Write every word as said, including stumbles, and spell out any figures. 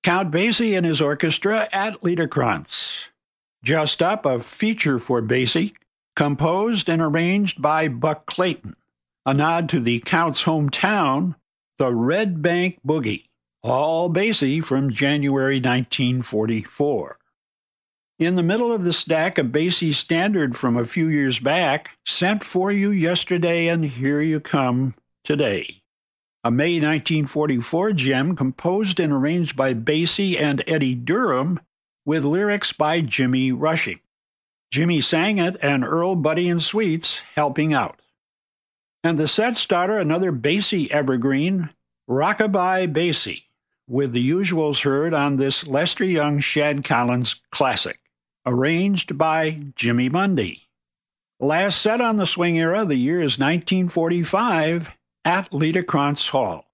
Count Basie and his orchestra at Liederkranz. Just Up, a feature for Basie, composed and arranged by Buck Clayton, a nod to the Count's hometown, the Red Bank Boogie, all Basie from January nineteen forty-four. In the middle of the stack, a Basie standard from a few years back, Sent for You Yesterday and Here You Come Today. A May nineteen forty-four gem composed and arranged by Basie and Eddie Durham with lyrics by Jimmy Rushing. Jimmy sang it and Earl, Buddy, and Sweets helping out. And the set starter, another Basie evergreen, Rockabye Basie, with the usuals heard on this Lester Young Shad Collins classic, arranged by Jimmy Mundy. Last set on the swing era, the year is nineteen forty-five, at Liederkranz Hall.